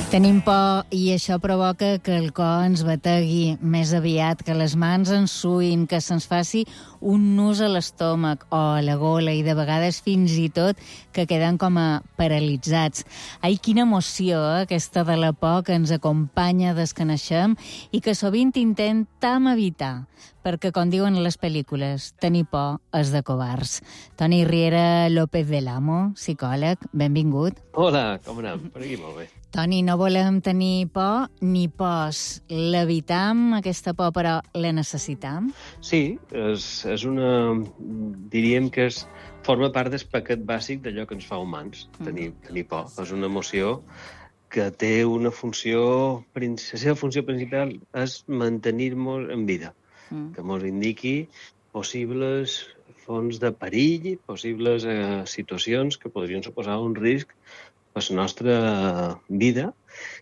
Tenim por i això provoca que el cor ens bategui més aviat, que les mans ens suïn, que se'ns faci un nus a l'estómac o a la gola i de vegades fins i tot que queden com a paralitzats. Ai, quina emoció, aquesta de la por que ens acompanya des que naixem i que sovint intentem evitar, perquè, com diuen les pel·lícules, tenir por és de covards. Toni Riera López del Amo, psicòleg, benvingut. Hola, com anem? Per aquí molt bé. Toni, no volem tenir por ni pors. L'evitam, aquesta por, però la necessitam? Sí, és una... diríem que forma part del paquet bàsic d'allò que ens fa humans, tenir por. És una emoció que té una funció... La seva funció principal és mantenir-nos en vida, que ens indiqui possibles fonts de perill, possibles situacions que podrien suposar un risc per la nostra vida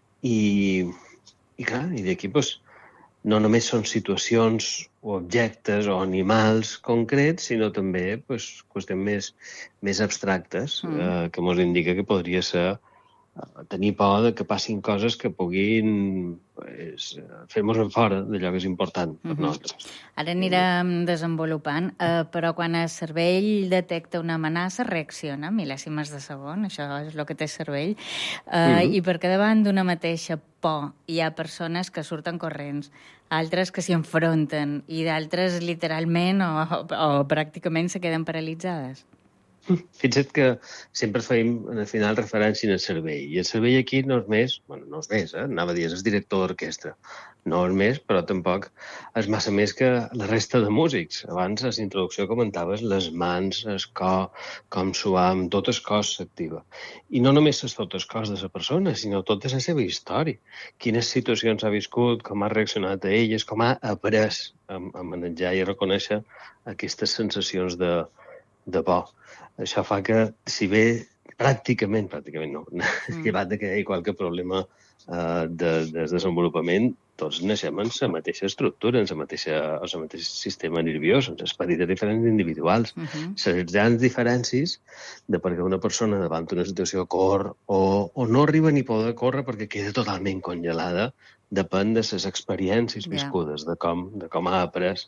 i clar, i d'aquí no només són situacions o objectes o animals concrets, sinó també qüestions més abstractes que ens indica que podria ser tenir por de que passin coses que puguin fer-nos en fora d'allò que és important per nosaltres. Ara anirem desenvolupant, però quan el cervell detecta una amenaça, reacciona mil·lèsimes de segon, això és el que té el cervell, i perquè davant d'una mateixa por hi ha persones que surten corrents, altres que s'hi enfronten i d'altres literalment o pràcticament se queden paralitzades. Fixa't que sempre feim, al final, referència al cervell. I el cervell aquí no és més, no és més, anava a dir, és el director d'orquestra. No és més, però tampoc és massa més que la resta de músics. Abans, a la introducció, comentaves les mans, el cor, com suam, tot el cos s'activa. I no només és tot el cos de la persona, sinó tota la seva història. Quines situacions ha viscut, com ha reaccionat a elles, com ha après a manejar i a reconèixer aquestes sensacions de por. Això fa que, si bé pràcticament no, llevat que hi ha qualque problema de desenvolupament, tots naixem en la mateixa estructura, en el mateix sistema nerviós, en les petites diferències individuals. Les grans diferències de perquè una persona davant d'una situació corre o no arriba ni poder córrer perquè queda totalment congelada, depèn de les experiències viscudes, de com ha après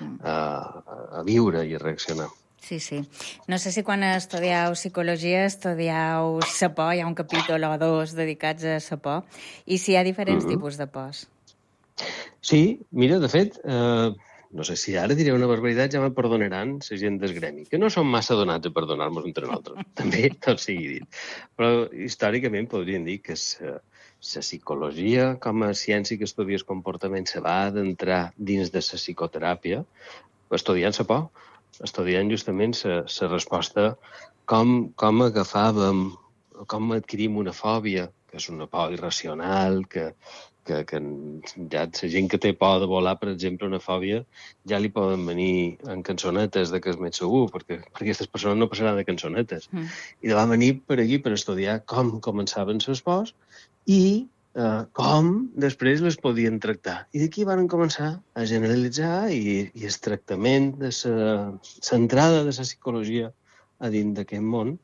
a viure i a reaccionar. Sí, sí. No sé si quan estudieu psicologia estudieu la por, hi ha un capítol o dos dedicats a la por, i si hi ha diferents tipus de pors. Sí, mira, de fet, no sé si ara diré una barbaritat, ja me perdonaran la gent del gremi, que no són massa donats a perdonar-nos entre nosaltres, també tot sigui dit. Però històricament podríem dir que la psicologia com a ciència que estudia el comportament se va adentrar dins de la psicoteràpia estudiant la por, estudiant justament la resposta, com agafàvem, com adquirim una fòbia, que és una por irracional, que ja la gent que té por de volar, per exemple, una fòbia, ja li poden venir en cançonetes de que és més segur, perquè aquestes persones no passaran de cançonetes. I va venir per aquí per estudiar com començaven les pors i com després les podien tractar. I d'aquí van començar a generalitzar i el tractament de l'entrada de la psicologia a dins d'aquest món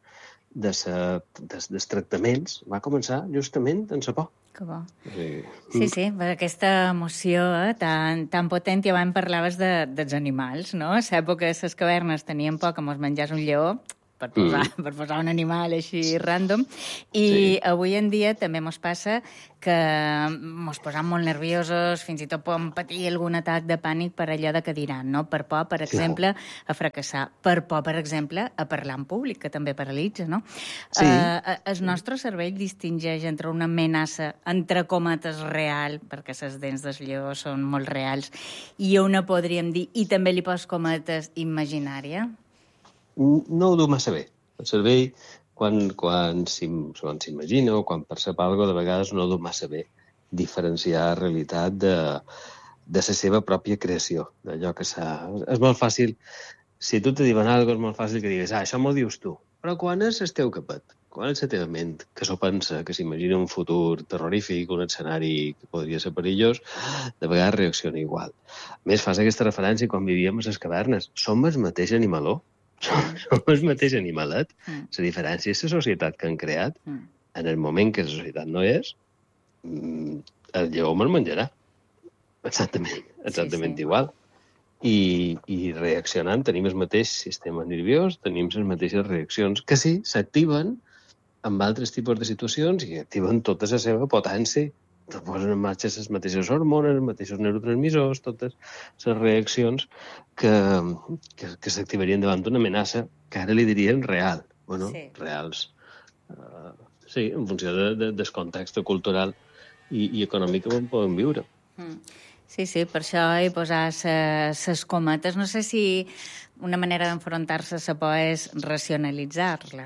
dels tractaments va començar justament en la por. Que bo. Sí, aquesta emoció tan potent. I abans parlaves dels animals, no? A l'època de les cavernes teníem por que mos menjés un lleó, per posar un animal així random, i avui en dia també mos passa que mos posam molt nerviosos, fins i tot podem patir algun atac de pànic per allò de que diran, no? Per por, per exemple, a fracassar, per por, per exemple, a parlar en públic, que també paralitza, no? Sí. El nostre cervell distingeix entre una amenaça, entre cometes, real, perquè les dents del lleó són molt reals, i una, podríem dir, i també li pos cometes, imaginària? No ho du massa bé. El cervell, quan s'imagina o quan percep alguna cosa, de vegades no du massa bé diferenciar realitat de la seva pròpia creació, d'allò que s'ha... És molt fàcil, si tu te diuen alguna cosa, és molt fàcil que digues, això m'ho dius tu. Però quan és el teu capet, quan és la teva ment, que s'ho pensa, que s'imagina un futur terrorífic, un escenari que podria ser perillós, de vegades reacciona igual. A més, fas aquesta referència quan vivíem a les cavernes. Som el mateix animaló. Som el mateix animalet. La diferència és la societat que han creat. En el moment que la societat no és, el lleó me'l menjarà. Exactament igual. I reaccionant tenim el mateix sistema nerviós, tenim les mateixes reaccions, que sí, s'activen amb altres tipus de situacions i activen tota la seva potència. Posen en marxa les mateixes hormones, els mateixos neurotransmissors, totes les reaccions que s'activarien davant d'una amenaça que ara li dirien real. Bueno, reals. Sí, en funció del context cultural i econòmic on podem viure. Sí, per això he posat les cometes. No sé si una manera d'enfrontar-se a la por és racionalitzar-la.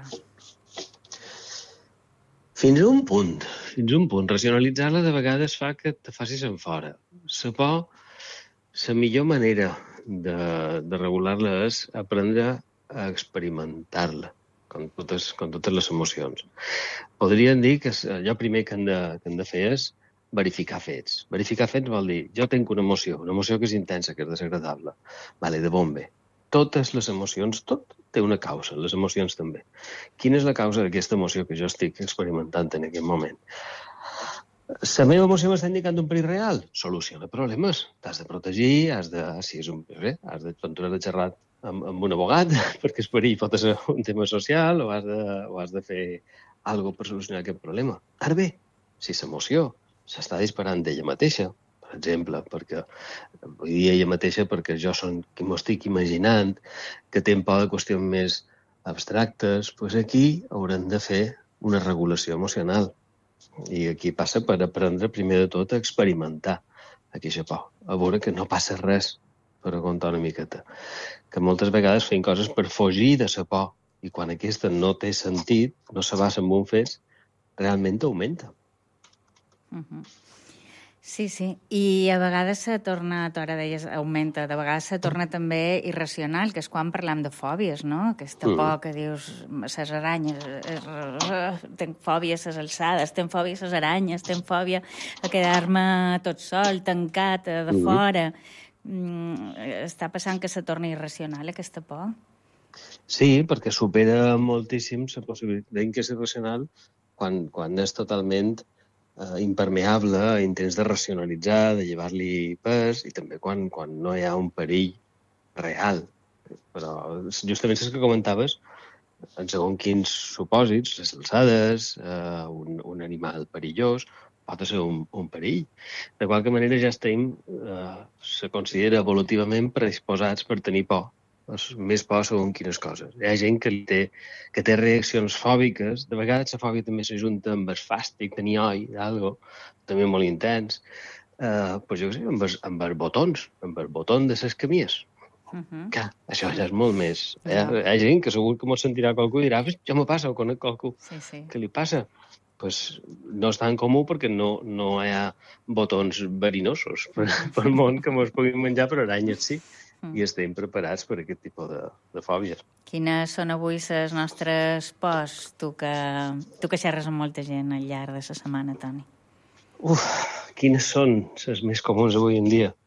Fins a un punt. Racionalitzar-la de vegades fa que te facis en fora. La por, la millor manera de regular-la és aprendre a experimentar-la, com totes les emocions. Podríem dir que allò primer que hem de fer és verificar fets. Verificar fets vol dir, jo tinc una emoció que és intensa, que és desagradable. Vale, de bon bé. Totes les emocions, tot té una causa, les emocions també. Quina és la causa d'aquesta emoció que jo estic experimentant en aquest moment? La meva emoció m'està indicant un perill real? Soluciona problemes. T'has de protegir, has de xerrar amb un abogat, perquè el perill pot ser un tema social, o has de fer alguna cosa per solucionar aquest problema. Ara bé, si l'emoció s'està disparant d'ella mateixa, per exemple, perquè vull dir ella mateixa perquè jo som qui m'ho estic imaginant, que té por de qüestions més abstractes, doncs aquí haurem de fer una regulació emocional. I aquí passa per aprendre primer de tot a experimentar aquesta por, a veure que no passa res, per aguantar una miqueta. Que moltes vegades fem coses per fugir de la por, i quan aquesta no té sentit, no se basa en un fet, realment augmenta. Sí. I a vegades se torna, tu ara deies, augmenta, de vegades se torna també irracional, que és quan parlam de fòbies, no? Aquesta por que dius, les aranyes, tenc fòbia a les alçades, tenc fòbia a les aranyes, tenc fòbia a quedar-me tot sol, tancat, de fora. Està passant que se torna irracional, aquesta por? Sí, perquè supera moltíssim la possibilitat que és irracional quan és totalment impermeable a intents de racionalitzar, de llevar-li pes, i també quan no hi ha un perill real. Però justament el que comentaves, en segons quins supòsits, les alçades, un animal perillós, pot ser un perill. De qualque manera ja estem, se considera evolutivament predisposats per tenir por. Més por segons quines coses. Hi ha gent que té reaccions fòbiques, de vegades la fòbia també s'ajunta amb el fàstic, tenir oi, d'algo, també molt intens, però jo què sé, amb els botons de les camies. Clar, això ja és molt més. Hi ha gent que segur que mos sentirà qualcú i dirà, jo me passa, o conec qualcú que li passa. Pues no és tan comú perquè no hi ha botons verinosos pel món que mos puguin menjar, però aranyes sí. I estem preparats per aquest tipus de fòbies. Quines són avui les nostres pors, tu que xerres amb molta gent al llarg de la setmana, Toni? Quines són les més comuns avui en dia?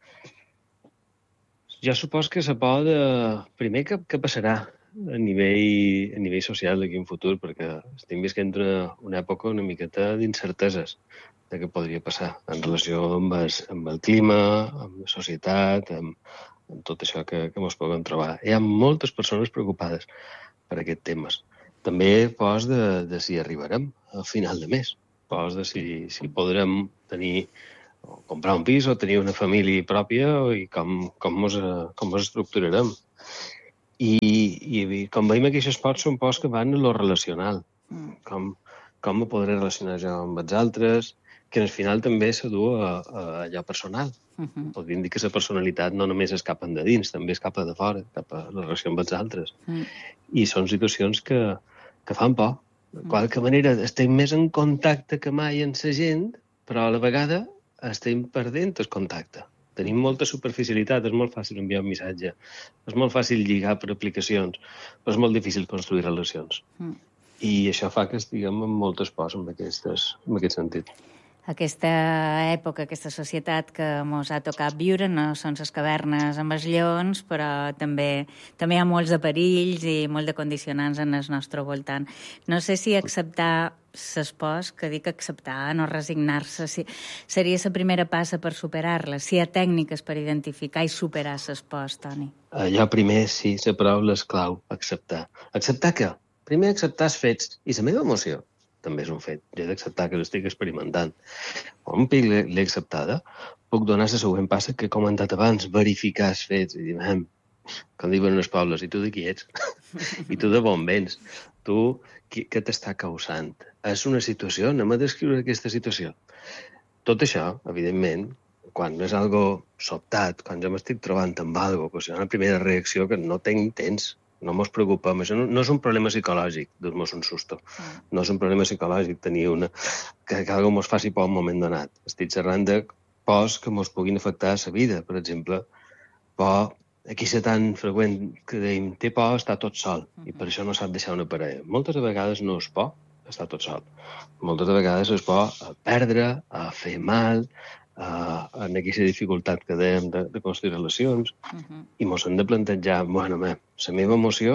Jo supos que la por primer que passarà a nivell social d'aquí en futur, perquè estem visquent una època una miqueta d'incerteses de què podria passar en relació amb el clima, amb la societat, amb tot això que ens puguem trobar. Hi ha moltes persones preocupades per aquests temes. També pors de si arribarem al final de mes. Pors de si podrem comprar un pis o tenir una família pròpia i com ens estructurarem. I com veiem, aquests pors són pors que van a lo relacional. Com me podré relacionar jo amb els altres, que al final també s'adú a allò personal. Podríem dir que la personalitat no només és cap endins, també és cap de fora, cap a la relació amb els altres. I són situacions que fan por. De qualque manera estem més en contacte que mai amb la gent, però a la vegada estem perdent el contacte. Tenim molta superficialitat, és molt fàcil enviar un missatge, és molt fàcil lligar per aplicacions, però és molt difícil construir relacions. I això fa que estiguem amb moltes pors en aquest sentit. Aquesta època, aquesta societat que ens ha tocat viure, no són les cavernes amb els lleons, però també hi ha molts de perills i molts de condicionants en el nostre voltant. No sé si acceptar l'espòs, que dic acceptar, no resignar-se, seria la primera passa per superar-la, si hi ha tècniques per identificar i superar l'espòs, Toni. Allò primer, sí, la paraula és clau, acceptar. Acceptar què? Primer acceptar els fets i la meva emoció també és un fet. Jo he d'acceptar que l'estic experimentant. Quan un pic l'he acceptada, puc donar la següent passa que he comentat abans, verificar els fets. I dir, com diuen els pobles, i tu de qui ets? I tu de on vens? Tu, què t'està causant? És una situació? Anem a descriure aquesta situació. Tot això, evidentment, quan no és algo sobtat, quan jo m'estic trobant amb algo, que és una primera reacció que no tinc temps, no mos preocupem. Això no és un problema psicològic, dur-nos un susto. No és un problema psicològic tenir que algo mos faci por en un moment donat. Estic xerrant de pors que mos puguin afectar a la vida. Per exemple, por, aquí és tan freqüent que dèiem, té por estar tot sol, i per això no sap deixar una parella. Moltes vegades no és por estar tot sol. Moltes vegades és por a perdre, a fer mal, en aquesta dificultat que dèiem de construir relacions, i mos hem de plantejar, la meva emoció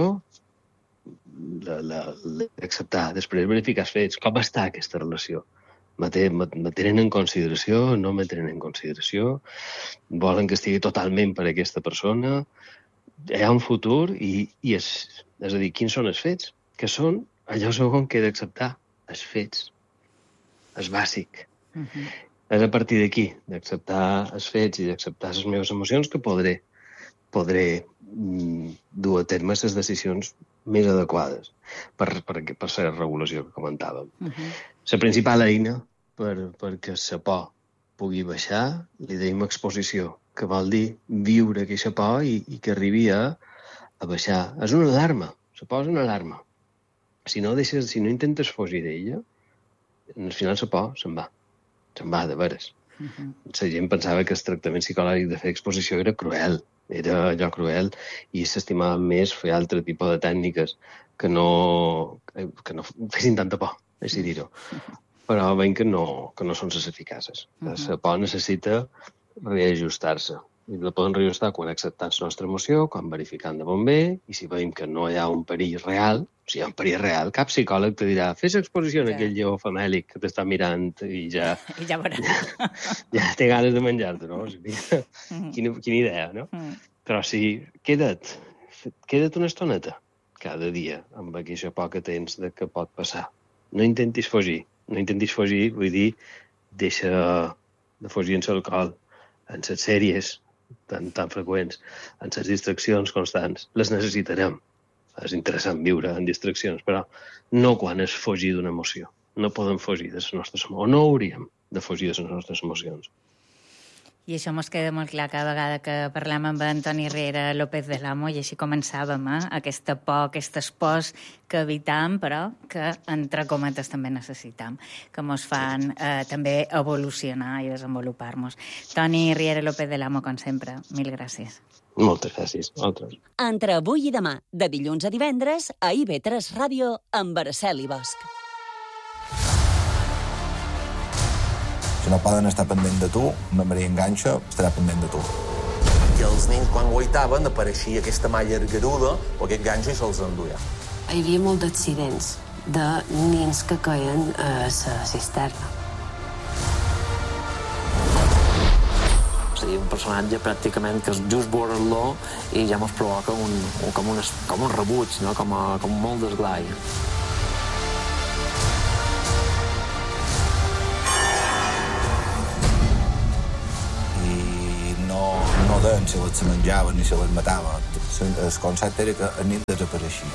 l'he d'acceptar, després verificar els fets, com està aquesta relació. Me tenen en consideració, no me tenen en consideració, volen que estigui totalment per a aquesta persona, hi ha un futur és a dir, quins són els fets? Que són allò segon que he d'acceptar, els fets, és bàsic. És a partir d'aquí, d'acceptar els fets i d'acceptar les meves emocions, que podré dur a terme les decisions més adequades per la regulació que comentàvem. La principal eina perquè la por pugui baixar, li deim exposició, que vol dir viure aquesta por i que arribi a baixar. És una alarma, la por és una alarma. Si no intentes fugir d'ella, al final la por se'n va, de veres. La gent pensava que el tractament psicològic de fer exposició era cruel, era allò cruel, i s'estimava més fer altre tipus de tècniques que no fessin tanta por, així dir-ho. Però veiem que no són les eficaces. La por necessita reajustar-se. I la poden reajustar quan acceptant la nostra emoció, quan verificant de bon bé, i si veiem que no hi ha un perill real, si hi ha un perill real, cap psicòleg te dirà fes exposició en aquell lleó famèlic que t'està mirant i ja ja té ganes de menjar-te, no? O sigui, quina idea, no? Però sí, queda't una estoneta cada dia amb aquesta por que tens de que pot passar. No intentis fugir. No intentis fugir, vull dir, deixa de fugir en l'alcohol, en les sèries tan freqüents, en les distraccions constants. Les necessitarem. És interessant viure en distraccions, però no quan és fugir d'una emoció. No podem fugir de les nostres emocions, o no hauríem de fugir de les nostres emocions. I això ens queda molt clar cada vegada que parlem amb Antoni Riera López del Amo, i així començàvem, aquesta por, aquestes pors que evitam, però que, entre cometes, també necessitam, que ens fan també evolucionar i desenvolupar-nos. Toni Riera López del Amo, com sempre, mil gràcies. Moltes gràcies. Altres. Entre avui i demà, de dilluns a divendres, a IB3 Ràdio, amb Araceli Bosch. Si no poden estar pendent de tu, la Maria Enganxa estarà pendent de tu. I els nens, quan guaitaven, apareixia aquesta malla argaruda o aquest ganxo i se'ls enduia. Hi havia molt d'accidents de nens que caien a la cisterna. És a dir, un personatge pràcticament que just veure-lo i ja mos provoca com un rebuig, no? com molt d'esglai. No deien si les menjaven ni si les mataven. El concepte era que el nen desapareixia.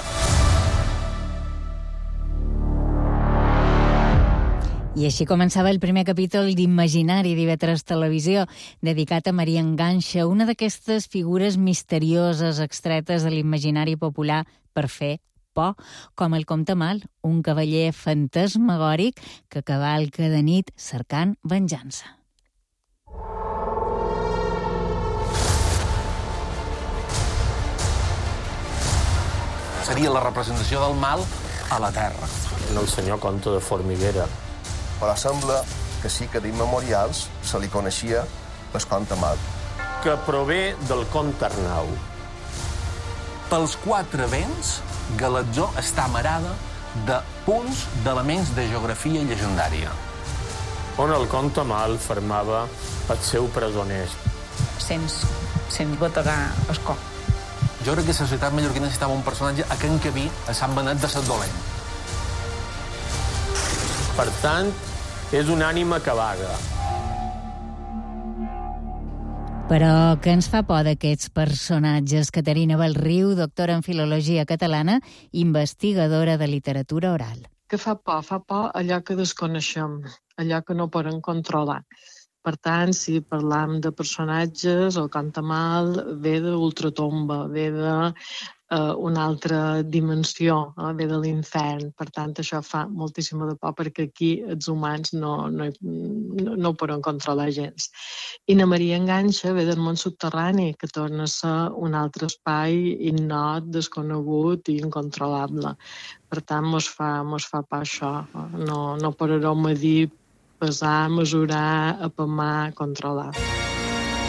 I així començava el primer capítol d'Imaginari d'IV3 Televisió, dedicat a Maria Enganxa, una d'aquestes figures misterioses extretes de l'imaginari popular per fer por, com el Comte Mal, un cavaller fantasmagòric que cavalca de nit cercant venjança. Seria la representació del mal a la Terra. El senyor Comte de Formiguera. Però sembla que sí que d'immemorials se li coneixia el conte mal. Que prové del conte Arnau. Pels quatre vents, Galatzó està amarada de punts d'elements de geografia llegendària. On el conte mal fermava el seu presoner. Sents bategar el cor. Jo crec que la societat mallorquina necessitava un personatge a can Cabí a Sant Benet de Sant Dolent. Per tant, és una ànima que vaga. Però què ens fa por d'aquests personatges? Caterina Bellriu, doctora en Filologia Catalana, investigadora de literatura oral. Que fa por? Fa por allò que desconeixem, allò que no podem controlar. Per tant, si parlam de personatges, el conte mal ve d'ultratomba, ve d'una altra dimensió, ve de l'infern. Per tant, això fa moltíssima de por perquè aquí els humans no ho poden controlar gens. I na Maria Enganxa ve del món subterrani, que torna a ser un altre espai ignot, desconegut i incontrolable. Per tant, mos fa por això. No podrem medir, pesar, mesurar, apamar, controlar.